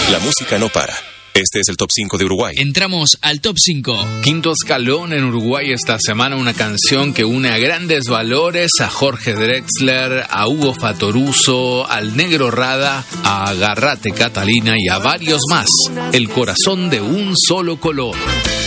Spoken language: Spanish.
La música no para. Este es el Top 5 de Uruguay. Entramos al Top 5. Quinto escalón en Uruguay esta semana, una canción que une a grandes valores, a Jorge Drexler, a Hugo Fatoruso, al Negro Rada, a Garrate Catalina y a varios más. El corazón de un solo color.